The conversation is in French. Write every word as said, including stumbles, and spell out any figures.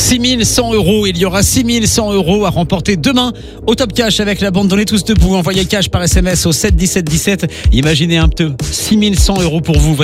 six mille cent euros. Il y aura six mille cent euros à remporter demain au Top Cash avec la bande Donnez tous debout. Envoyez cash par S M S au sept dix-sept dix-sept. Imaginez un peu, six mille cent euros pour vous.